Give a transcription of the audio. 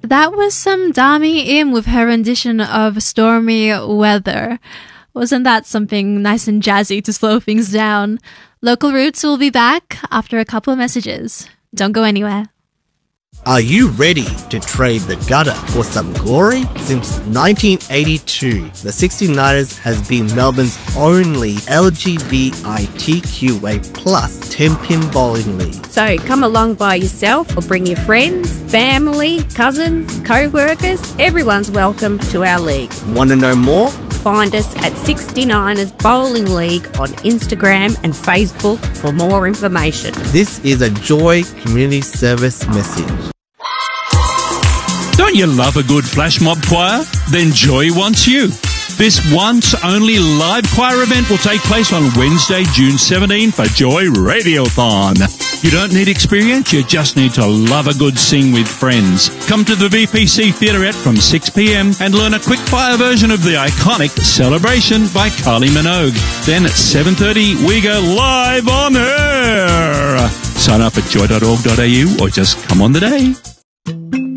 That was some Dami Im with her rendition of Stormy Weather. Wasn't that something nice and jazzy to slow things down? Local Roots will be back after a couple of messages. Don't go anywhere. Are you ready to trade the gutter for some glory? Since 1982, the 69ers has been Melbourne's only LGBTQA plus 10-pin bowling league. So come along by yourself or bring your friends, family, cousins, co-workers. Everyone's welcome to our league. Want to know more? Find us at 69ers Bowling League on Instagram and Facebook for more information. This is a Joy Community Service message. Don't you love a good flash mob choir? Then Joy wants you. This once-only live choir event will take place on Wednesday, June 17 for Joy Radiothon. You don't need experience, you just need to love a good sing with friends. Come to the VPC Theaterette from 6 p.m. and learn a quick-fire version of the iconic Celebration by Kylie Minogue. Then at 7:30, we go live on air. Sign up at joy.org.au or just come on the day.